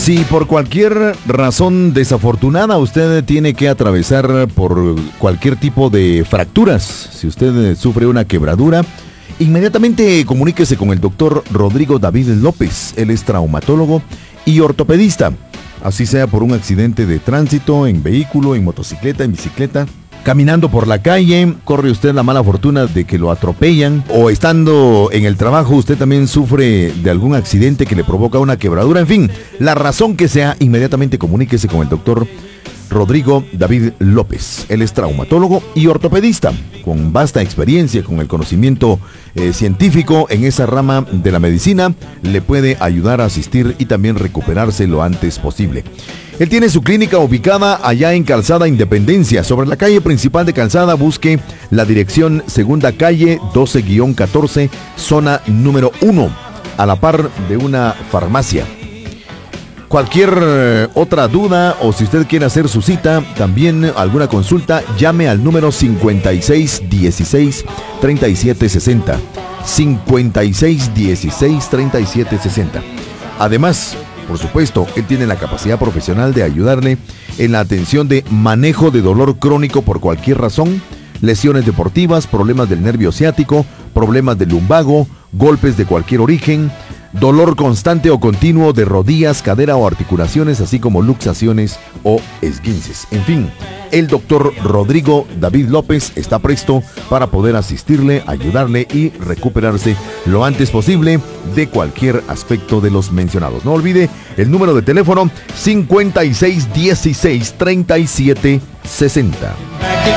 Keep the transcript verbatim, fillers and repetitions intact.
Si por cualquier razón desafortunada usted tiene que atravesar por cualquier tipo de fracturas, si usted sufre una quebradura, inmediatamente comuníquese con el doctor Rodrigo David López. Él es traumatólogo y ortopedista. Así sea por un accidente de tránsito, en vehículo, en motocicleta, en bicicleta, caminando por la calle, corre usted la mala fortuna de que lo atropellan, o estando en el trabajo usted también sufre de algún accidente que le provoca una quebradura. En fin, la razón que sea, inmediatamente comuníquese con el doctor Rodrigo David López. Él es traumatólogo y ortopedista, con vasta experiencia, con el conocimiento eh, científico en esa rama de la medicina. Le puede ayudar a asistir y también recuperarse lo antes posible. Él tiene su clínica ubicada allá en Calzada Independencia, sobre la calle principal de Calzada. Busque la dirección Segunda Calle doce catorce, zona número uno, a la par de una farmacia. Cualquier eh, otra duda, o si usted quiere hacer su cita, también alguna consulta, llame al número cincuenta y seis dieciséis treinta y siete sesenta. cincuenta y seis dieciséis treinta y siete sesenta. Además, por supuesto, él tiene la capacidad profesional de ayudarle en la atención de manejo de dolor crónico por cualquier razón, lesiones deportivas, problemas del nervio ciático, problemas del lumbago, golpes de cualquier origen, dolor constante o continuo de rodillas, cadera o articulaciones, así como luxaciones o esguinces. En fin, el doctor Rodrigo David López está presto para poder asistirle, ayudarle y recuperarse lo antes posible de cualquier aspecto de los mencionados. No olvide el número de teléfono cincuenta y seis dieciséis treinta y siete sesenta.